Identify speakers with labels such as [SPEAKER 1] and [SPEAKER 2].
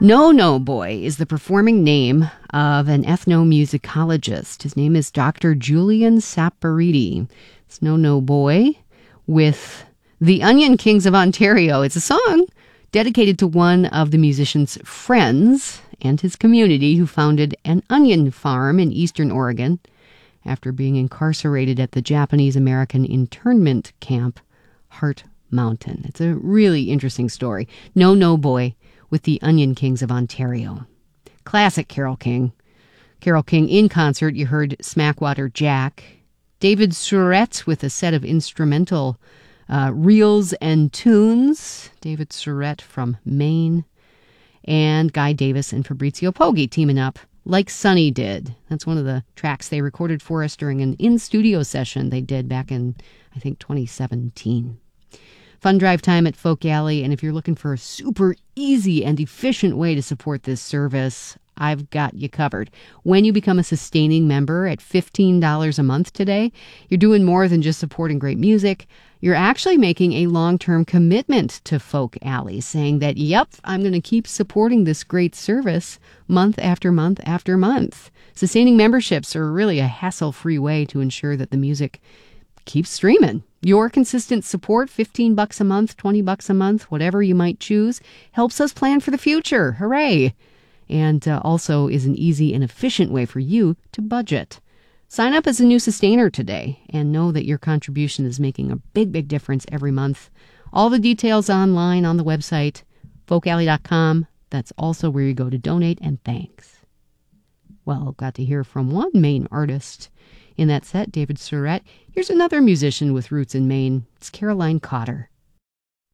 [SPEAKER 1] No No Boy is the performing name of an ethnomusicologist. His name is Dr. Julian Saporiti. It's No No Boy with the Onion Kings of Ontario. It's a song dedicated to one of the musician's friends and his community who founded an onion farm in eastern Oregon after being incarcerated at the Japanese-American internment camp Heart Mountain. It's a really interesting story. No No Boy with the Onion Kings of Ontario. Classic Carole King. Carole King in concert, you heard Smackwater Jack. David Surette with a set of instrumental reels and tunes. David Surette from Maine. And Guy Davis and Fabrizio Poggi teaming up like Sonny did. That's one of the tracks they recorded for us during an in-studio session they did back in, I think, 2017. Fun drive time at Folk Alley, and if you're looking for a super easy and efficient way to support this service, I've got you covered. When you become a sustaining member at $15 a month today, you're doing more than just supporting great music. You're actually making a long-term commitment to Folk Alley, saying that, yep, I'm going to keep supporting this great service month after month after month. Sustaining memberships are really a hassle-free way to ensure that the music keeps streaming. Your consistent support, $15 a month, $20 a month, whatever you might choose, helps us plan for the future. Hooray! And also is an easy and efficient way for you to budget. Sign up as a new sustainer today and know that your contribution is making a big, big difference every month. All the details online on the website, folkalley.com. That's also where you go to donate, and thanks. Well, got to hear from one Maine artist in that set, David Surette. Here's another musician with roots in Maine. It's Caroline Cotter.